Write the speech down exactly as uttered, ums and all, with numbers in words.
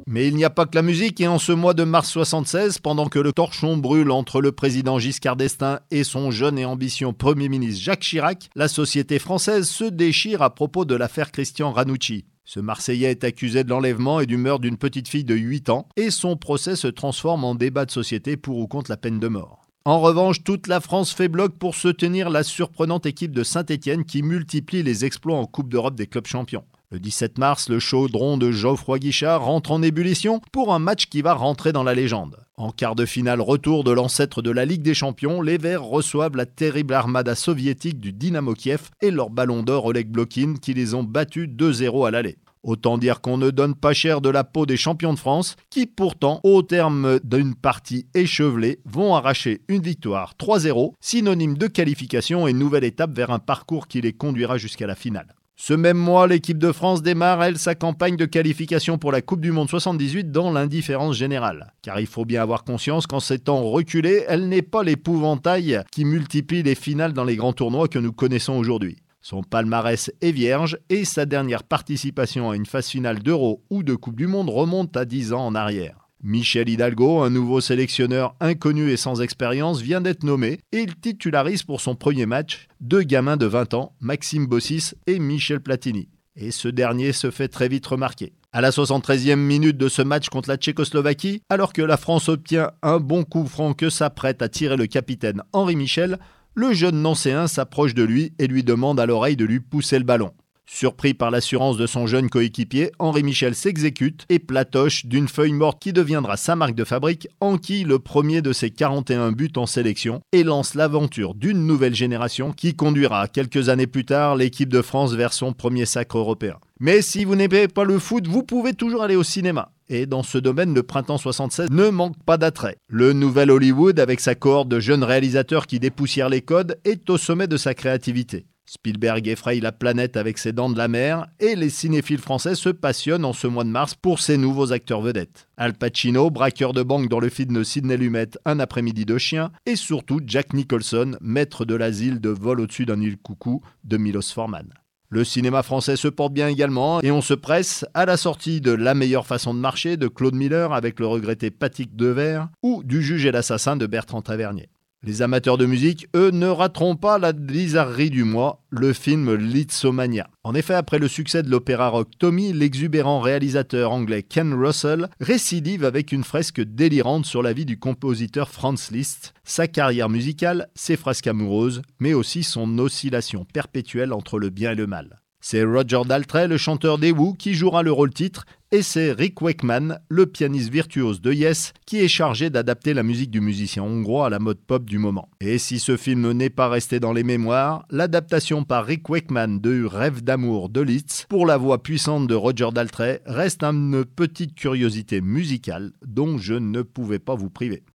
Mais il n'y a pas que la musique et en ce mois de mars soixante-seize, pendant que le torchon brûle entre le président Giscard d'Estaing et son jeune et ambitieux Premier ministre Jacques Chirac, la société française se déchire à propos de l'affaire Christian Ranucci. Ce Marseillais est accusé de l'enlèvement et du meurtre d'une petite fille de huit ans et son procès se transforme en débat de société pour ou contre la peine de mort. En revanche, toute la France fait bloc pour soutenir la surprenante équipe de Saint-Étienne qui multiplie les exploits en Coupe d'Europe des clubs champions. Le dix-sept mars, le chaudron de Geoffroy Guichard rentre en ébullition pour un match qui va rentrer dans la légende. En quart de finale retour de l'ancêtre de la Ligue des Champions, les Verts reçoivent la terrible armada soviétique du Dynamo Kiev et leur ballon d'or Oleg Blokhin qui les ont battus deux zéro à l'aller. Autant dire qu'on ne donne pas cher de la peau des champions de France, qui pourtant, au terme d'une partie échevelée, vont arracher une victoire trois zéro, synonyme de qualification et nouvelle étape vers un parcours qui les conduira jusqu'à la finale. Ce même mois, l'équipe de France démarre, elle, sa campagne de qualification pour la Coupe du Monde soixante-dix-huit dans l'indifférence générale. Car il faut bien avoir conscience qu'en ces temps reculés, elle n'est pas l'épouvantail qui multiplie les finales dans les grands tournois que nous connaissons aujourd'hui. Son palmarès est vierge et sa dernière participation à une phase finale d'Euro ou de Coupe du Monde remonte à dix ans en arrière. Michel Hidalgo, un nouveau sélectionneur inconnu et sans expérience, vient d'être nommé et il titularise pour son premier match deux gamins de vingt ans, Maxime Bossis et Michel Platini. Et ce dernier se fait très vite remarquer. À la soixante-treizième minute de ce match contre la Tchécoslovaquie, alors que la France obtient un bon coup franc que s'apprête à tirer le capitaine Henri Michel, le jeune Nancéen s'approche de lui et lui demande à l'oreille de lui pousser le ballon. Surpris par l'assurance de son jeune coéquipier, Henri Michel s'exécute et platoche d'une feuille morte qui deviendra sa marque de fabrique, enquille le premier de ses quarante et un buts en sélection et lance l'aventure d'une nouvelle génération qui conduira quelques années plus tard l'équipe de France vers son premier sacre européen. Mais si vous n'aimez pas le foot, vous pouvez toujours aller au cinéma. Et dans ce domaine, le printemps soixante-seize ne manque pas d'attrait. Le nouvel Hollywood, avec sa cohorte de jeunes réalisateurs qui dépoussièrent les codes, est au sommet de sa créativité. Spielberg effraie la planète avec ses dents de la mer et les cinéphiles français se passionnent en ce mois de mars pour ces nouveaux acteurs vedettes. Al Pacino, braqueur de banque dans le film de Sidney Lumet, Un après-midi de chien, et surtout Jack Nicholson, maître de l'asile de Vol au-dessus d'un île coucou de Milos Forman. Le cinéma français se porte bien également et on se presse à la sortie de La meilleure façon de marcher de Claude Miller avec le regretté Patrick Devers ou Du juge et l'assassin de Bertrand Tavernier. Les amateurs de musique, eux, ne rateront pas la bizarrerie du mois, le film Lisztomania. En effet, après le succès de l'opéra rock Tommy, l'exubérant réalisateur anglais Ken Russell récidive avec une fresque délirante sur la vie du compositeur Franz Liszt, sa carrière musicale, ses frasques amoureuses, mais aussi son oscillation perpétuelle entre le bien et le mal. C'est Roger Daltrey, le chanteur des Who, qui jouera le rôle titre, et c'est Rick Wakeman, le pianiste virtuose de Yes, qui est chargé d'adapter la musique du musicien hongrois à la mode pop du moment. Et si ce film n'est pas resté dans les mémoires, l'adaptation par Rick Wakeman de Rêve d'amour de Liszt pour la voix puissante de Roger Daltrey reste une petite curiosité musicale dont je ne pouvais pas vous priver.